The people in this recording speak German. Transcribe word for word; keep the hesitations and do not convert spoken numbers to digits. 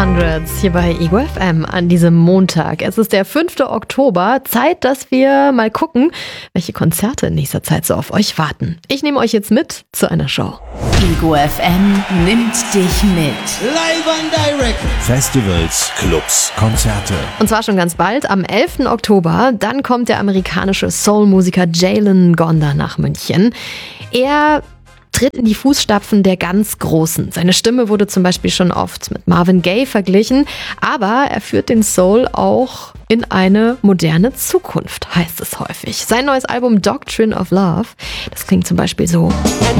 Hundreds hier bei Ego F M an diesem Montag. Es ist der fünfte Oktober. Zeit, dass wir mal gucken, welche Konzerte in nächster Zeit so auf euch warten. Ich nehme euch jetzt mit zu einer Show. Ego F M nimmt dich mit. Live and direct. Festivals, Clubs, Konzerte. Und zwar schon ganz bald, am elften Oktober. Dann kommt der amerikanische Soul-Musiker Jalen Gonda nach München. Er tritt in die Fußstapfen der ganz Großen. Seine Stimme wurde zum Beispiel schon oft mit Marvin Gaye verglichen, aber er führt den Soul auch in eine moderne Zukunft, heißt es häufig. Sein neues Album Doctrine of Love, das klingt zum Beispiel so.